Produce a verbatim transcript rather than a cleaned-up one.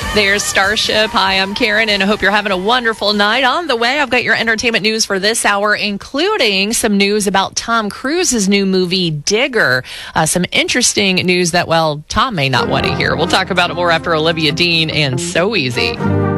There's Starship. Hi, I'm Karen, and I hope you're having a wonderful night. On the way, I've got your entertainment news for this hour, including some news about Tom Cruise's new movie, Digger. Uh, some interesting news that, well, Tom may not want to hear. We'll talk about it more after Olivia Dean and So Easy.